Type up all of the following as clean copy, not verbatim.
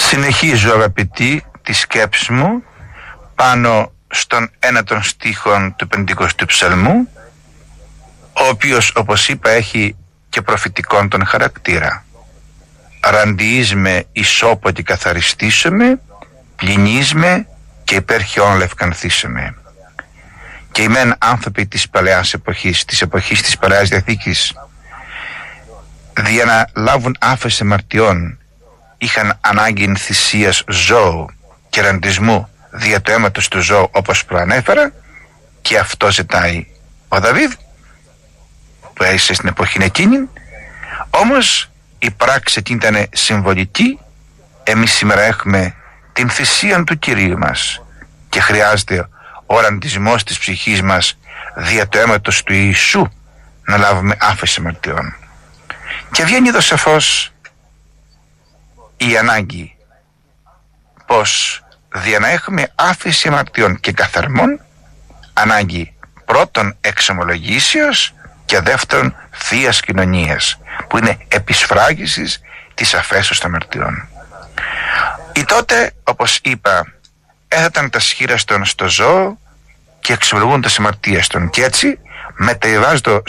Συνεχίζω, αγαπητοί, τη σκέψη μου πάνω στον ένα των στίχων του 50ου ψαλμού, ο οποίος, όπως είπα, έχει και προφητικόν τον χαρακτήρα. Ραντιείσμε ισόπο και καθαριστήσεμε, πλυνείσμε και υπέρ χιών λευκανθήσεμε. Και οι μεν άνθρωποι της παλαιάς εποχής, της εποχής της Παλαιάς Διαθήκης, για να λάβουν άφεση αμαρτιών, είχαν ανάγκη θυσίας ζώου και ραντισμού δια το αίματος του ζώου, όπως προανέφερα, και αυτό ζητάει ο Δαβίδ, που έζησε στην εποχή εκείνη. Όμως η πράξη εκείνη ήταν συμβολική. Εμείς σήμερα έχουμε την θυσία του Κυρίου μας και χρειάζεται ο ραντισμός της ψυχής μας δια το αίματος του Ιησού να λάβουμε άφεση αμαρτιών. Και βγαίνει εδώ σαφώς η ανάγκη πως δια να έχουμε άφεση αμαρτιών και καθαρμών, ανάγκη πρώτον εξομολογήσεως και δεύτερον θείας κοινωνίας, που είναι επισφράγισης της αφέσεως των αμαρτιών. Ή τότε, όπως είπα, έθεταν τα σχήραστον στο ζώο και εξομολογούν τα αμαρτίες των, και έτσι μεταβιβάζονται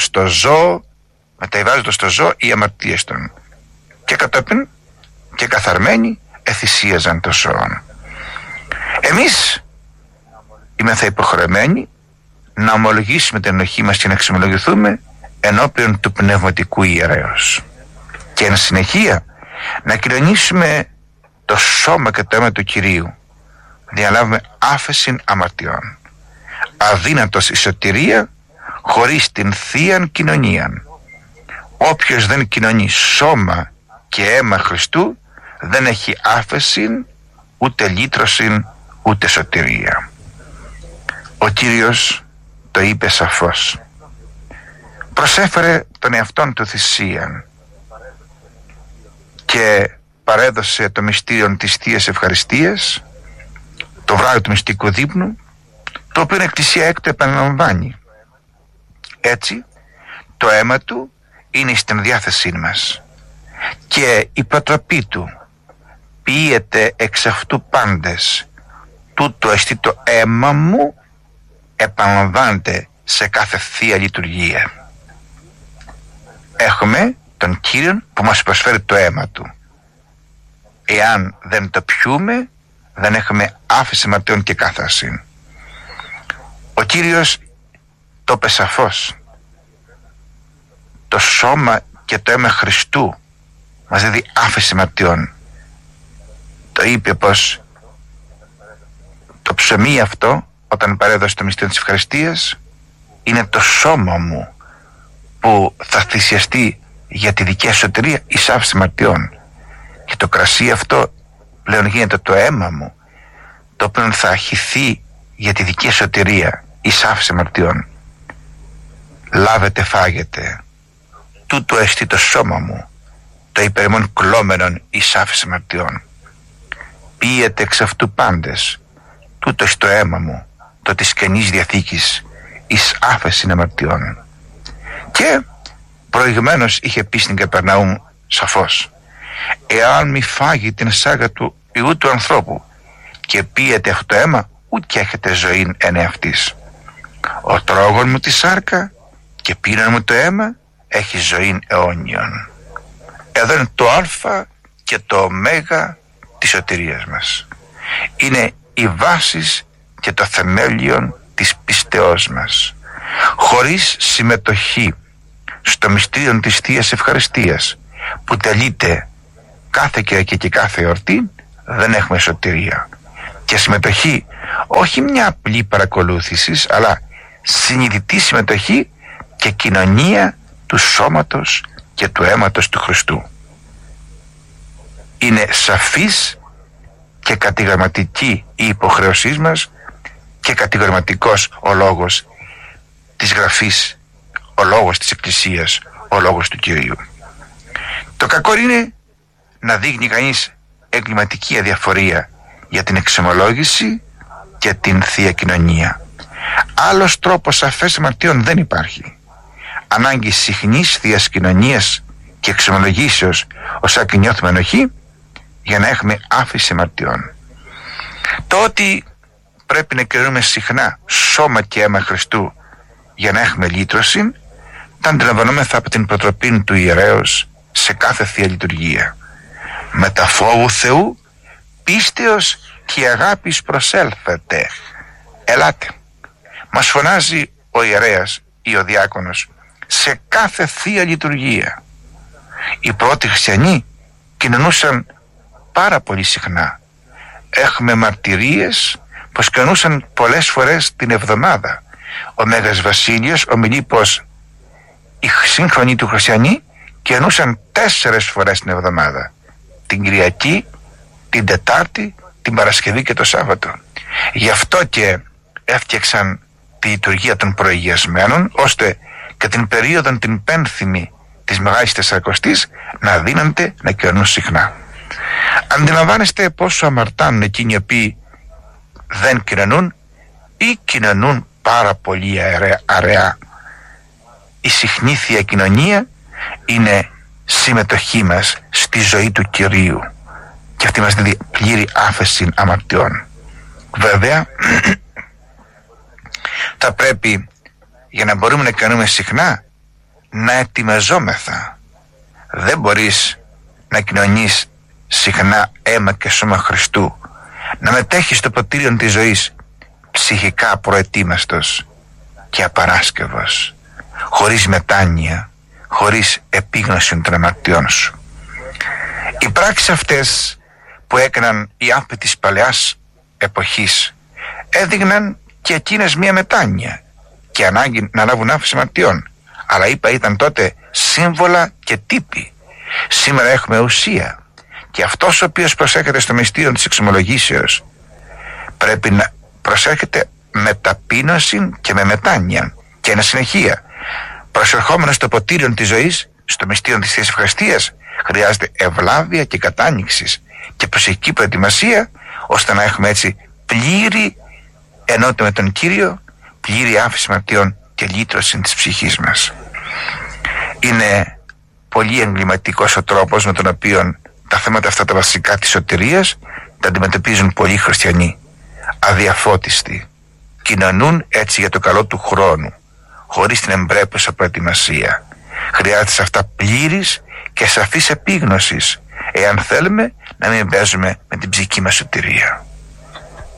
στο ζώο οι αμαρτίες των, και κατόπιν και καθαρμένοι εθυσίαζαν το ζώο. Εμείς είμαστε υποχρεωμένοι να ομολογήσουμε την ενοχή μας και να εξομολογηθούμε ενώπιον του πνευματικού ιερέως, και εν συνεχεία να κοινωνήσουμε το σώμα και το αίμα του Κυρίου, διαλάβουμε άφεση αμαρτιών. Αδύνατος η σωτηρία χωρίς την θείαν κοινωνία. Όποιος δεν κοινωνεί σώμα και αίμα Χριστού δεν έχει άφεση, ούτε λύτρωση, ούτε σωτηρία. Ο Κύριος το είπε σαφώς. Προσέφερε τον εαυτόν του θυσίαν και παρέδωσε το μυστήριο της Θείας Ευχαριστίας, το βράδυ του μυστικού δείπνου, το οποίο η Εκκλησία έκτο επαναλαμβάνει. Έτσι το αίμα του είναι στην διάθεσή μας και η προτροπή του: «Πίετε εξ αυτού πάντες, τούτο εστί το αίμα μου», επαναλαμβάνεται σε κάθε θεία λειτουργία. Έχουμε τον Κύριο που μας προσφέρει το αίμα του. Εάν δεν το πιούμε, δεν έχουμε άφεση αμαρτιών και κάθαρση. Ο Κύριος το είπε σαφώς. Το σώμα και το αίμα Χριστού μας δίδει άφεση αμαρτιών. Το είπε πως το ψωμί αυτό, όταν παρέδωσε το μυστήριο της ευχαριστίας, είναι το σώμα μου που θα θυσιαστεί για τη δική σωτηρία εις άφεση αμαρτιών. Και το κρασί αυτό πλέον γίνεται το αίμα μου, το οποίο θα χυθεί για τη δική σωτηρία εις άφεση αμαρτιών. Λάβετε, φάγετε, τούτο εστί το σώμα μου, το υπερημών κλώμενον εις άφεση αμαρτιών. Πίετε εξ αυτού πάντες, τούτο εστί το αίμα μου, το της Καινής Διαθήκης, εις άφεση αμαρτιών. Και προηγουμένως είχε πει στην Καπερναούμ σαφώς: «Εάν μη φάγει την σάγα του Υιού του ανθρώπου και πίετε αυτό το αίμα, ούτε έχετε ζωήν εν εαυτής. Ο τρόγων μου τη σάρκα και πίνον μου το αίμα έχει ζωήν αιώνιον». Εδώ είναι το α και το ω της σωτηρίας μας. Είναι η βάση και το θεμέλιον της πιστεώς μας. Χωρίς συμμετοχή στο μυστήριο της Θείας Ευχαριστίας, που τελείται κάθε Κυριακή και κάθε εορτή, δεν έχουμε σωτηρία. Και συμμετοχή, όχι μια απλή παρακολούθηση, αλλά συνειδητή συμμετοχή και κοινωνία του σώματος και του αίματος του Χριστού. Είναι σαφής και κατηγορηματική η υποχρέωσή μας και κατηγορηματικός ο λόγος της Γραφής, ο λόγος της Εκκλησίας, ο λόγος του Κυρίου. Το κακό είναι να δείχνει κανείς εγκληματική αδιαφορία για την εξομολόγηση και την Θεία Κοινωνία. Άλλος τρόπος αφέσεως αμαρτιών δεν υπάρχει. Ανάγκη συχνής Θείας Κοινωνίας και εξομολογήσεως, ως άκη νιώθουμε ενοχή, για να έχουμε άφεση αμαρτιών. Το ότι πρέπει να κοινωνούμε συχνά σώμα και αίμα Χριστού για να έχουμε λύτρωση, τα αντιλαμβανόμεθα από την προτροπή του ιερέως σε κάθε Θεία Λειτουργία. Με τα φόβου Θεού, πίστεως και αγάπης προσέλθετε. Ελάτε. Μας φωνάζει ο ιερέας ή ο διάκονος σε κάθε Θεία Λειτουργία. Οι πρώτοι χριστιανοί κοινωνούσαν πάρα πολύ συχνά. Έχουμε μαρτυρίες πως κοινωνούσαν πολλές φορές την εβδομάδα. Ο Μέγας Βασίλειος ομιλεί πως οι σύγχρονοι του χριστιανοί κοινωνούσαν 4 φορές την εβδομάδα. Την Κυριακή, την Τετάρτη, την Παρασκευή και το Σάββατο. Γι' αυτό και έφτιαξαν τη λειτουργία των προηγιασμένων, ώστε και την περίοδο την πένθυμη της Μεγάλης Τεσσαρακοστής να δίνονται να κοινωνούν συχνά. Αντιλαμβάνεστε πόσο αμαρτάνουν εκείνοι οι οποίοι δεν κοινωνούν ή κοινωνούν πάρα πολύ αραιά. Η συχνή Θεία Κοινωνία είναι συμμετοχή μας στη ζωή του Κυρίου και αυτή μας δίνει πλήρη άφεση αμαρτιών. Βέβαια θα πρέπει, για να μπορούμε να κάνουμε συχνά, να ετοιμαζόμεθα. Δεν μπορείς να κοινωνείς συχνά αίμα και σώμα Χριστού, να μετέχεις στο ποτήριον της ζωής ψυχικά προετοίμαστος και απαράσκευος, χωρίς μετάνοια, χωρίς επίγνωση των αμαρτιών σου. Οι πράξεις αυτές που έκαναν οι άνθρωποι της παλαιάς εποχής έδειχναν και εκείνες μία μετάνοια και ανάγκη να λάβουν άφεση αμαρτιών, αλλά είπα ήταν τότε σύμβολα και τύποι. Σήμερα έχουμε ουσία και αυτός ο οποίος προσέρχεται στο μυστήριο της εξομολογήσεως πρέπει να προσέρχεται με ταπείνωση και με μετάνοια και εν συνεχεία. Προσερχόμενος στο ποτήριο της ζωής, στο μυστήριο της Θείας Ευχαριστίας, χρειάζεται ευλάβεια και κατάνοιξης και προσευχική προετοιμασία, ώστε να έχουμε έτσι πλήρη ενότητα με τον Κύριο, πλήρη άφεση αμαρτιών και λύτρωση της ψυχής μας. Είναι πολύ εγκληματικός ο τρόπος με τον οποίο τα θέματα αυτά τα βασικά της σωτηρίας τα αντιμετωπίζουν πολλοί χριστιανοί. Αδιαφώτιστοι. Κοινωνούν έτσι για το καλό του χρόνου, χωρίς την εμπρέπουσα προετοιμασία. Χρειάζεται σε αυτά πλήρης και σαφής επίγνωσης, εάν θέλουμε να μην παίζουμε με την ψυχική μας σωτηρία.